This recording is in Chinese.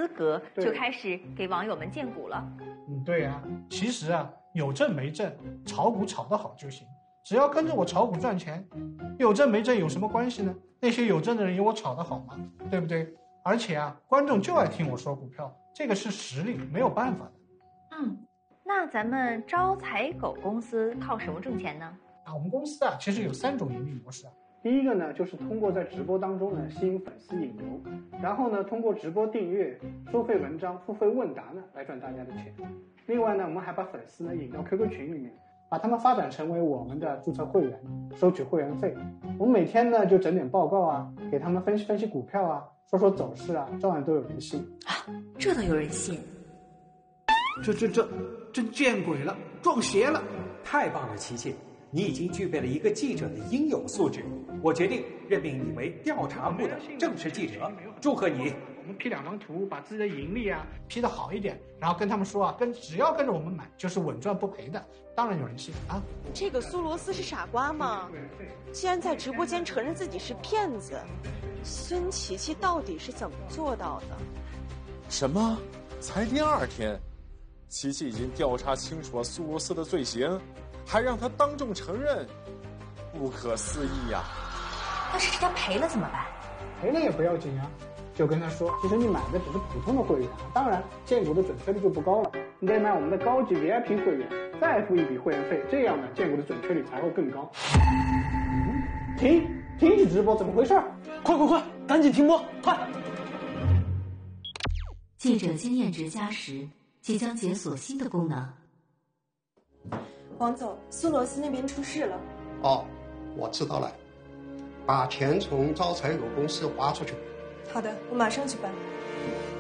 资格，就开始给网友们荐股了。 对啊，其实啊，有证没证，炒股炒得好就行，只要跟着我炒股赚钱，有证没证有什么关系呢？那些有证的人有我炒得好吗？对不对？而且啊，观众就爱听我说股票，这个是实力，没有办法的。 那咱们招财狗公司靠什么挣钱呢？ 我们公司啊，其实有3种盈利模式啊。 第一个呢，就是通过在直播当中呢吸引粉丝引流，然后呢通过直播订阅、收费文章、付费问答呢来赚大家的钱。另外呢，我们还把粉丝呢引到 QQ 群里面，把他们发展成为我们的注册会员，收取会员费。我们每天呢就整点报告啊，给他们分析分析股票啊，说说走势啊，照样都有人信啊，这都有人信？ 这真见鬼了，撞邪了！ 太棒了，琪琪，你已经具备了一个记者的应有素质。我决定任命你为调查部的正式记者，祝贺你。 我们 P 2张图，把自己的盈利啊 P 得好一点，然后跟他们说啊，只要跟着我们买，就是稳赚不赔的，当然有人信啊。 这个苏罗斯是傻瓜吗？竟然在直播间承认自己是骗子，孙琪琪到底是怎么做到的？ 什么？才第2天，琪琪已经调查清楚了苏罗斯的罪行，还让他当众承认，不可思议呀！ 要是这家赔了怎么办？ 赔了也不要紧啊，就跟他说，其实你买的只是普通的会员，当然荐股的准确率就不高了，你得买我们的高级 VIP 会员，再付一笔会员费，这样呢荐股的准确率才会更高。停止直播，怎么回事？ 快，赶紧停播，快！ 记者经验值+10，即将解锁新的功能。 王总，苏罗斯那边出事了。 我知道了，把钱从招财狗公司划出去。 好的，我马上去办。